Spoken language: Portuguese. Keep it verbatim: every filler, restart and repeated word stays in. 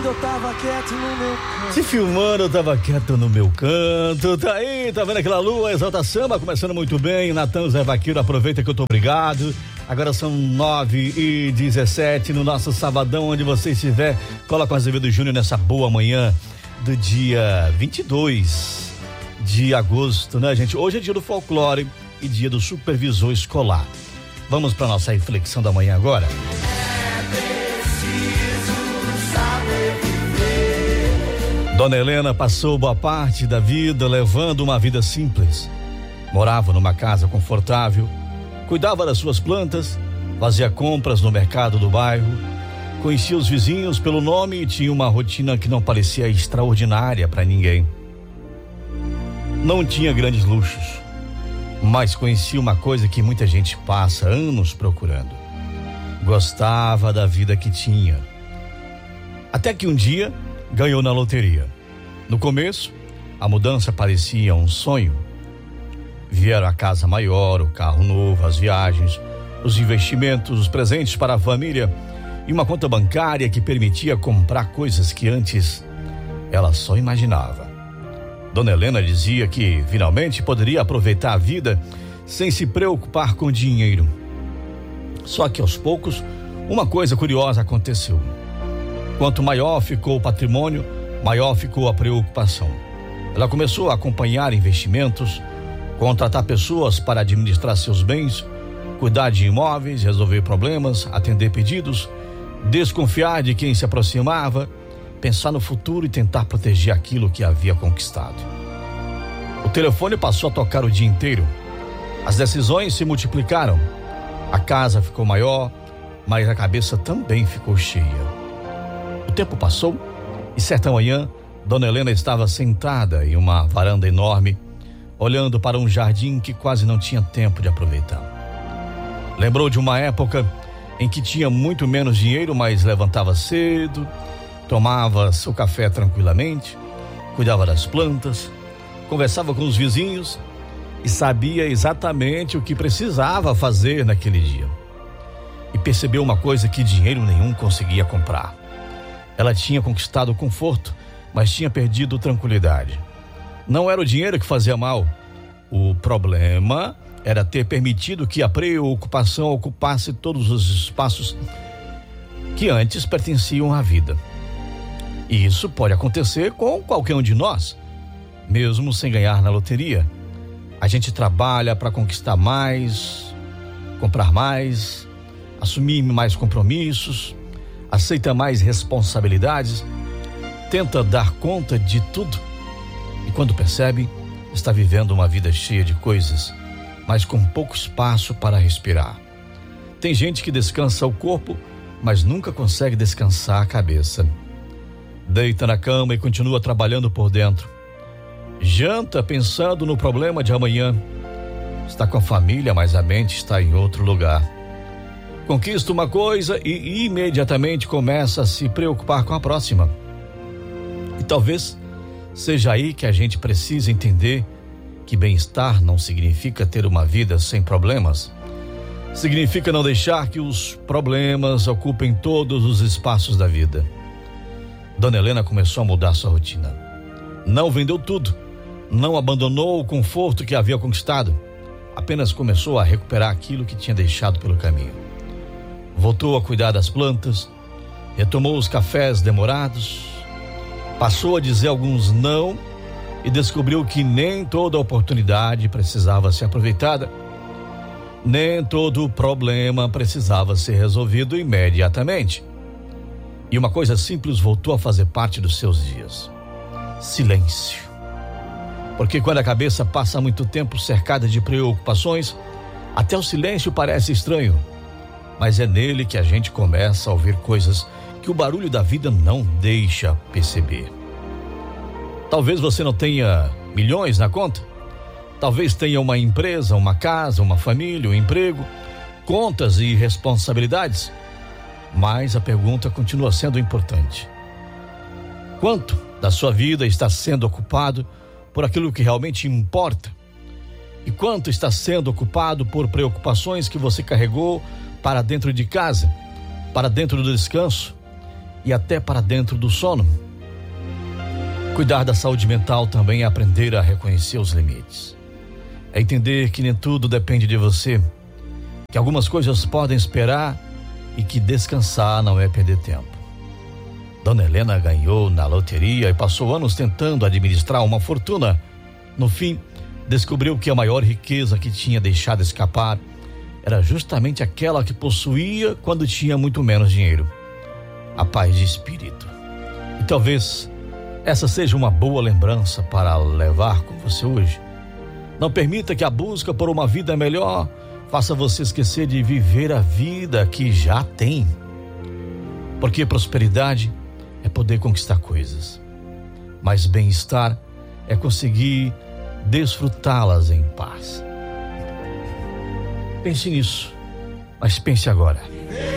filmando, eu tava quieto no meu canto. Se filmando, eu tava quieto no meu canto. Tá aí, tá vendo aquela lua, Exalta Samba, começando muito bem. Natan Zé Vaqueiro, aproveita que eu tô obrigado. Agora são nove e dezessete no nosso sabadão, onde você estiver. Cola com Azevedo Júnior nessa boa manhã do dia vinte e dois de agosto, né, gente? Hoje é dia do folclore e dia do supervisor escolar. Vamos pra nossa reflexão da manhã agora? Dona Helena passou boa parte da vida levando uma vida simples. Morava numa casa confortável, cuidava das suas plantas, fazia compras no mercado do bairro, conhecia os vizinhos pelo nome e tinha uma rotina que não parecia extraordinária para ninguém. Não tinha grandes luxos, mas conhecia uma coisa que muita gente passa anos procurando. Gostava da vida que tinha. Até que um dia ganhou na loteria. No começo, a mudança parecia um sonho. Vieram a casa maior, o carro novo, as viagens, os investimentos, os presentes para a família e uma conta bancária que permitia comprar coisas que antes ela só imaginava. Dona Helena dizia que finalmente poderia aproveitar a vida sem se preocupar com dinheiro. Só que aos poucos, uma coisa curiosa aconteceu. Quanto maior ficou o patrimônio, maior ficou a preocupação. Ela começou a acompanhar investimentos, contratar pessoas para administrar seus bens, cuidar de imóveis, resolver problemas, atender pedidos, desconfiar de quem se aproximava, pensar no futuro e tentar proteger aquilo que havia conquistado. O telefone passou a tocar o dia inteiro. As decisões se multiplicaram. A casa ficou maior, mas a cabeça também ficou cheia. O tempo passou e certa manhã, Dona Helena estava sentada em uma varanda enorme, olhando para um jardim que quase não tinha tempo de aproveitar. Lembrou de uma época em que tinha muito menos dinheiro, mas levantava cedo, tomava seu café tranquilamente, cuidava das plantas, conversava com os vizinhos e sabia exatamente o que precisava fazer naquele dia. E percebeu uma coisa que dinheiro nenhum conseguia comprar. Ela tinha conquistado o conforto, mas tinha perdido tranquilidade. Não era o dinheiro que fazia mal. O problema era ter permitido que a preocupação ocupasse todos os espaços que antes pertenciam à vida. E isso pode acontecer com qualquer um de nós, mesmo sem ganhar na loteria. A gente trabalha para conquistar mais, comprar mais, assumir mais compromissos, aceita mais responsabilidades, tenta dar conta de tudo e quando percebe, está vivendo uma vida cheia de coisas, mas com pouco espaço para respirar. Tem gente que descansa o corpo, mas nunca consegue descansar a cabeça. Deita na cama e continua trabalhando por dentro. Janta pensando no problema de amanhã. Está com a família, mas a mente está em outro lugar. Conquista uma coisa e imediatamente começa a se preocupar com a próxima. E talvez seja aí que a gente precisa entender que bem-estar não significa ter uma vida sem problemas. Significa não deixar que os problemas ocupem todos os espaços da vida. Dona Helena começou a mudar sua rotina. Não vendeu tudo, não abandonou o conforto que havia conquistado, apenas começou a recuperar aquilo que tinha deixado pelo caminho. Voltou a cuidar das plantas, retomou os cafés demorados, passou a dizer alguns não e descobriu que nem toda oportunidade precisava ser aproveitada, nem todo problema precisava ser resolvido imediatamente. E uma coisa simples voltou a fazer parte dos seus dias: silêncio. Porque quando a cabeça passa muito tempo cercada de preocupações, até o silêncio parece estranho. Mas é nele que a gente começa a ouvir coisas que o barulho da vida não deixa perceber. Talvez você não tenha milhões na conta. Talvez tenha uma empresa, uma casa, uma família, um emprego, contas e responsabilidades. Mas a pergunta continua sendo importante. Quanto da sua vida está sendo ocupado por aquilo que realmente importa? E quanto está sendo ocupado por preocupações que você carregou para dentro de casa, para dentro do descanso? e até para dentro do sono. Cuidar da saúde mental também é aprender a reconhecer os limites. É entender que nem tudo depende de você, que algumas coisas podem esperar e que descansar não é perder tempo. Dona Helena ganhou na loteria e passou anos tentando administrar uma fortuna. No fim, descobriu que a maior riqueza que tinha deixado escapar era justamente aquela que possuía quando tinha muito menos dinheiro: a paz de espírito. E talvez essa seja uma boa lembrança para levar com você hoje. Não permita que a busca por uma vida melhor faça você esquecer de viver a vida que já tem. Porque prosperidade é poder conquistar coisas, mas bem-estar é conseguir desfrutá-las em paz. Pense nisso, mas pense agora.